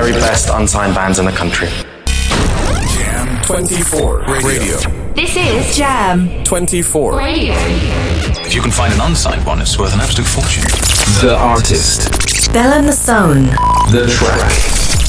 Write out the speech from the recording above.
very best unsigned bands in the country. Jam 24 Radio. This is Jam 24 Radio. If you can find an unsigned one, it's worth an absolute fortune. The artist. Belle and the Sound. The track.